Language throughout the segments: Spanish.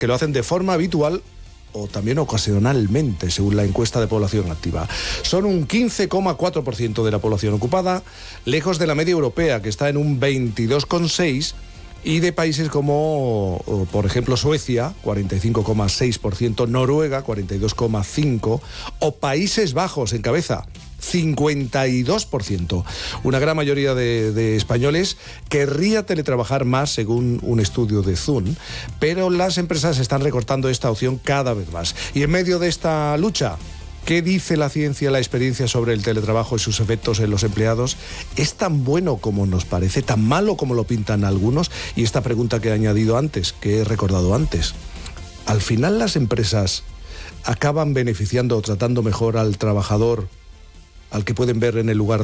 que lo hacen de forma habitual o también ocasionalmente, según la encuesta de población activa. Son un 15,4% de la población ocupada, lejos de la media europea, que está en un 22,6%, y de países como, por ejemplo, Suecia, 45,6%, Noruega, 42,5%, o Países Bajos, en cabeza, 52%. Una gran mayoría de españoles querría teletrabajar más, según un estudio de Zoom, pero las empresas están recortando esta opción cada vez más. Y en medio de esta lucha, ¿qué dice la ciencia y la experiencia sobre el teletrabajo y sus efectos en los empleados? ¿Es tan bueno como nos parece, tan malo como lo pintan algunos? Y esta pregunta que he añadido antes, que he recordado antes. ¿Al final las empresas acaban beneficiando o tratando mejor al trabajador, al que pueden ver en el lugar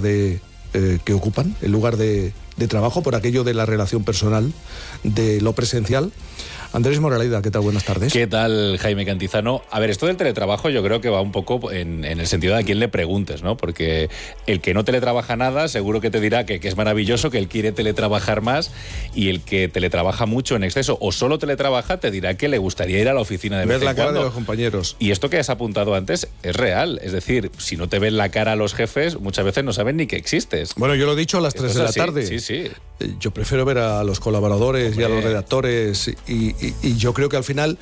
que ocupan, el lugar de trabajo, por aquello de la relación personal, de lo presencial? Andrés Moraleda, ¿qué tal? Buenas tardes. ¿Qué tal, Jaime Cantizano? A ver, esto del teletrabajo yo creo que va un poco en el sentido de a quién le preguntes, ¿no? Porque el que no teletrabaja nada seguro que te dirá que es maravilloso, que él quiere teletrabajar más, y el que teletrabaja mucho en exceso o solo teletrabaja te dirá que le gustaría ir a la oficina de vez en cuando. Ver la cara de los compañeros. Y esto que has apuntado antes es real. Es decir, si no te ven la cara a los jefes, muchas veces no saben ni que existes. Bueno, yo lo he dicho a las 3 de la tarde. Sí, sí. Yo prefiero ver a los colaboradores y a los redactores, y yo creo que al final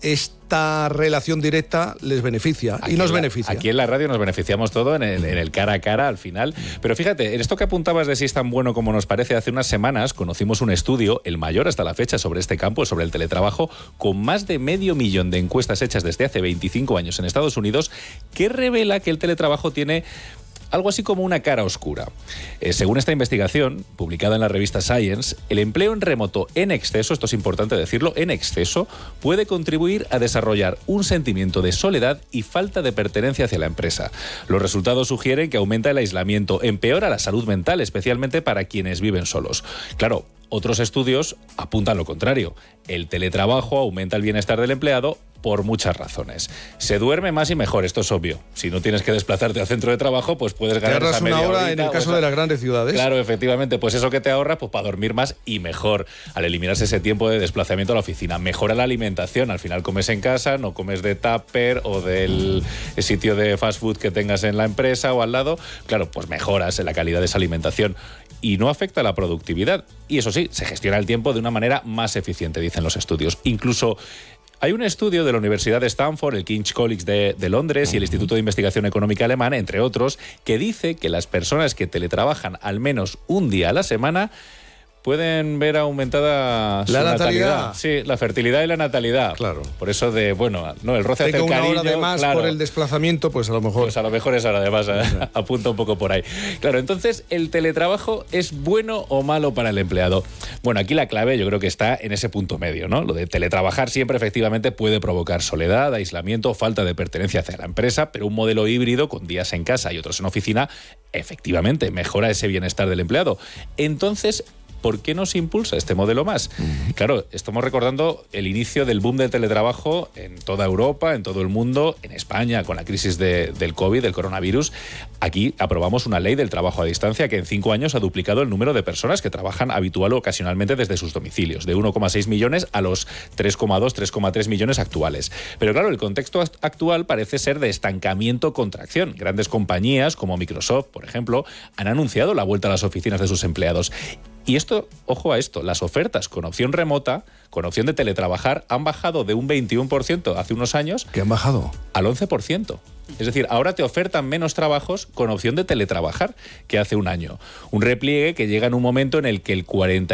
esta relación directa les beneficia y nos beneficia. Aquí en la radio nos beneficiamos todo en el cara a cara al final. Pero fíjate, en esto que apuntabas de si es tan bueno como nos parece, hace unas semanas conocimos un estudio, el mayor hasta la fecha sobre este campo, sobre el teletrabajo, con más de 500.000 de encuestas hechas desde hace 25 años en Estados Unidos, que revela que el teletrabajo tiene algo así como una cara oscura. Según esta investigación, publicada en la revista Science, el empleo en remoto en exceso, esto es importante decirlo, en exceso, puede contribuir a desarrollar un sentimiento de soledad y falta de pertenencia hacia la empresa. Los resultados sugieren que aumenta el aislamiento, empeora la salud mental, especialmente para quienes viven solos. Claro, otros estudios apuntan lo contrario. El teletrabajo aumenta el bienestar del empleado por muchas razones. Se duerme más y mejor, esto es obvio. Si no tienes que desplazarte al centro de trabajo, pues puedes ganar esa media horita. Te ahorras una hora en el caso de las grandes ciudades. Claro, efectivamente, pues eso que te ahorras, pues para dormir más y mejor, al eliminarse ese tiempo de desplazamiento a la oficina. Mejora la alimentación, al final comes en casa, no comes de tupper o del sitio de fast food que tengas en la empresa o al lado. Claro, pues mejoras en la calidad de esa alimentación y no afecta a la productividad. Y eso sí, se gestiona el tiempo de una manera más eficiente, dicen los estudios. Incluso hay un estudio de la Universidad de Stanford, el King's College de Londres y el Instituto de Investigación Económica Alemán, entre otros, que dice que las personas que teletrabajan al menos un día a la semana pueden ver aumentada la natalidad. Sí, la fertilidad y la natalidad. Claro. Por eso de, bueno, no, el roce hace el Tengo cariño. una hora de más, claro, por el desplazamiento, pues a lo mejor. Pues a lo mejor es hora de más, apunta un poco por ahí. Claro, entonces, ¿el teletrabajo es bueno o malo para el empleado? Bueno, aquí la clave yo creo que está en ese punto medio, ¿no? Lo de teletrabajar siempre efectivamente puede provocar soledad, aislamiento, falta de pertenencia hacia la empresa, pero un modelo híbrido con días en casa y otros en oficina, efectivamente mejora ese bienestar del empleado. Entonces, ¿por qué no se impulsa este modelo más? Claro, estamos recordando el inicio del boom del teletrabajo en toda Europa, en todo el mundo, en España, con la crisis del COVID, del coronavirus. Aquí aprobamos una ley del trabajo a distancia que en 5 años ha duplicado el número de personas que trabajan habitual o ocasionalmente desde sus domicilios, de 1,6 millones a los 3,2, 3,3 millones actuales. Pero claro, el contexto actual parece ser de estancamiento-contracción. Grandes compañías como Microsoft, por ejemplo, han anunciado la vuelta a las oficinas de sus empleados. Y esto, ojo a esto, las ofertas con opción remota, con opción de teletrabajar, han bajado de un 21% hace unos años. ¿Qué han bajado? Al 11%. Es decir, ahora te ofertan menos trabajos con opción de teletrabajar que hace un año. Un repliegue que llega en un momento en el que el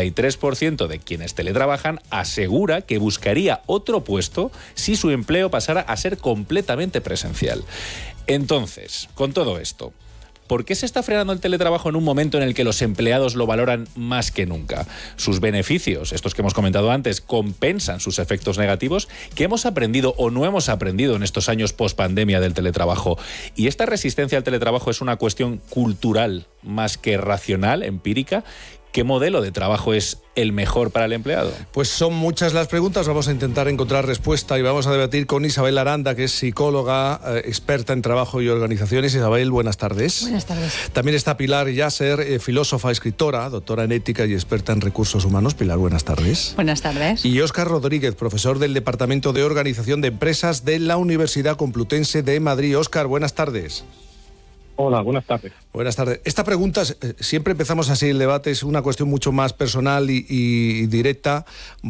43% de quienes teletrabajan asegura que buscaría otro puesto si su empleo pasara a ser completamente presencial. Entonces, con todo esto, ¿por qué se está frenando el teletrabajo en un momento en el que los empleados lo valoran más que nunca? Sus beneficios, estos que hemos comentado antes, compensan sus efectos negativos. ¿Qué hemos aprendido o no hemos aprendido en estos años post-pandemia del teletrabajo? ¿Y esta resistencia al teletrabajo es una cuestión cultural más que racional, empírica? ¿qué modelo de trabajo es el mejor para el empleado? Pues son muchas las preguntas, vamos a intentar encontrar respuesta y vamos a debatir con Isabel Aranda, que es psicóloga, experta en trabajo y organizaciones. Isabel, buenas tardes. Buenas tardes. También está Pilar Yasser, filósofa, escritora, doctora en ética y experta en recursos humanos. Pilar, buenas tardes. Buenas tardes. Y Óscar Rodríguez, profesor del Departamento de Organización de Empresas de la Universidad Complutense de Madrid. Óscar, buenas tardes. Hola, buenas tardes. Buenas tardes. Esta pregunta, siempre empezamos así el debate, es una cuestión mucho más personal y directa.